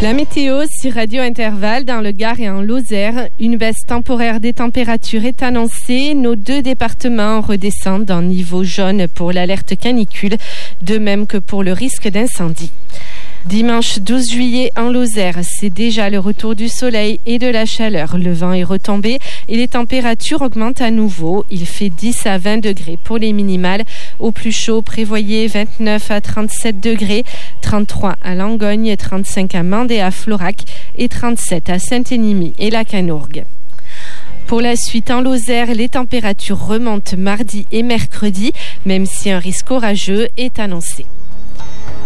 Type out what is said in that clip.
La météo sur Radio Intervalle dans le Gard et en Lozère. Une baisse temporaire des températures est annoncée. Nos 2 départements redescendent en niveau jaune pour l'alerte canicule, de même que pour le risque d'incendie. Dimanche 12 juillet en Lozère, c'est déjà le retour du soleil et de la chaleur. Le vent est retombé et les températures augmentent à nouveau. Il fait 10 à 20 degrés pour les minimales. Au plus chaud, prévoyez 29 à 37 degrés, 33 à Langogne, 35 à Mende et à Florac et 37 à Saint-Énimie et la Canourgue. Pour la suite, en Lozère, les températures remontent mardi et mercredi, même si un risque orageux est annoncé.